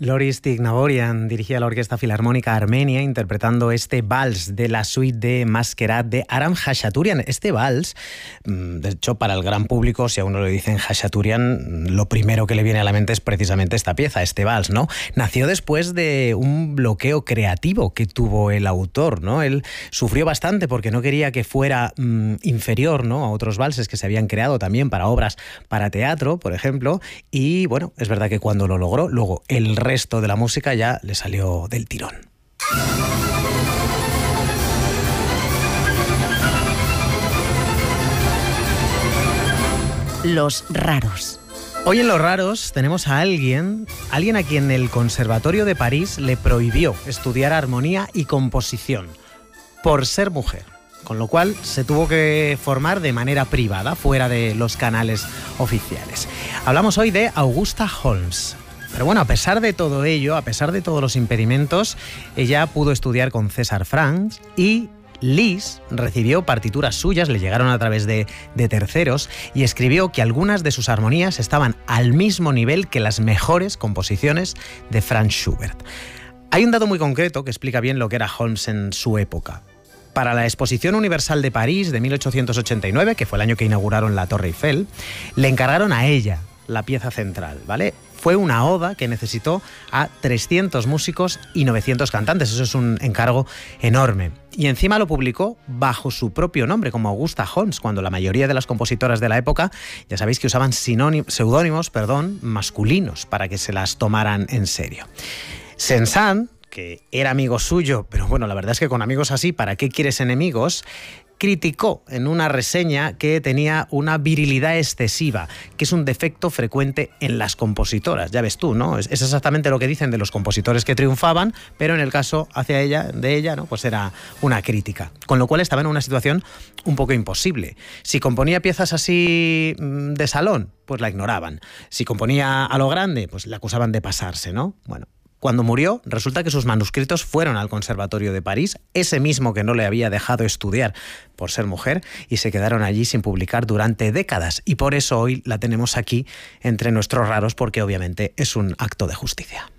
Loris Tignaborian dirigía la Orquesta Filarmónica Armenia interpretando este vals de la suite de Masquerade de Aram Khachaturian. Este vals, de hecho, para el gran público, si a uno le dicen Khachaturian, lo primero que le viene a la mente es precisamente esta pieza, este vals, ¿no? Nació después de un bloqueo creativo que tuvo el autor, ¿no? Él sufrió bastante porque no quería que fuera inferior, ¿no?, a otros valses que se habían creado también para obras para teatro, por ejemplo, y bueno, es verdad que cuando lo logró, luego el resto de la música ya le salió del tirón. Los raros. Hoy en Los Raros tenemos a alguien a quien el Conservatorio de París le prohibió estudiar armonía y composición por ser mujer, con lo cual se tuvo que formar de manera privada, fuera de los canales oficiales. Hablamos hoy de Augusta Holmes. Pero bueno, a pesar de todo ello, a pesar de todos los impedimentos, ella pudo estudiar con César Franck y Liszt recibió partituras suyas, le llegaron a través de terceros, y escribió que algunas de sus armonías estaban al mismo nivel que las mejores composiciones de Franz Schubert. Hay un dato muy concreto que explica bien lo que era Holmes en su época. Para la Exposición Universal de París de 1889, que fue el año que inauguraron la Torre Eiffel, le encargaron a ella la pieza central, ¿vale? Fue una oda que necesitó a 300 músicos y 900 cantantes. Eso es un encargo enorme. Y encima lo publicó bajo su propio nombre, como Augusta Holmes, cuando la mayoría de las compositoras de la época, ya sabéis que usaban seudónimos masculinos para que se las tomaran en serio. Saint-Saëns, que era amigo suyo, pero bueno, la verdad es que con amigos así, ¿para qué quieres enemigos?, criticó en una reseña que tenía una virilidad excesiva, que es un defecto frecuente en las compositoras. Ya ves tú, ¿no? Es exactamente lo que dicen de los compositores que triunfaban, pero en el caso de ella, ¿no?, pues era una crítica. Con lo cual estaba en una situación un poco imposible. Si componía piezas así de salón, pues la ignoraban. Si componía a lo grande, pues la acusaban de pasarse, ¿no? Bueno. Cuando murió, resulta que sus manuscritos fueron al Conservatorio de París, ese mismo que no le había dejado estudiar por ser mujer, y se quedaron allí sin publicar durante décadas. Y por eso hoy la tenemos aquí entre nuestros raros, porque obviamente es un acto de justicia.